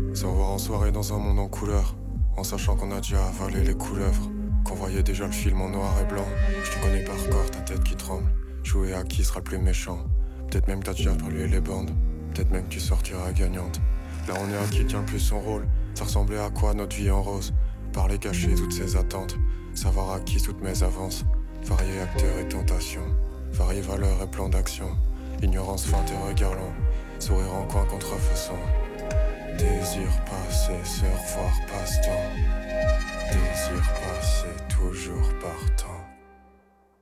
Savoir en soirée dans un monde en couleur, en sachant qu'on a déjà avalé les couleuvres, qu'on voyait déjà le film en noir et blanc. Je te connais par corps, ta tête qui tremble. Jouer à qui sera le plus méchant. Peut-être même que t'as déjà pollué les bandes. Peut-être même que tu sortiras gagnante. Là on est à qui tient le plus son rôle. Ça ressemblait à quoi notre vie en rose? Parler cacher toutes ses attentes. Savoir à qui toutes mes avances. Variés acteurs et tentations. Variés valeurs et plans d'action. Ignorance, feinte et regard long. Sourire en coin contrefaçon. Désir passé, se revoir passe-temps. Désir passé, toujours partant.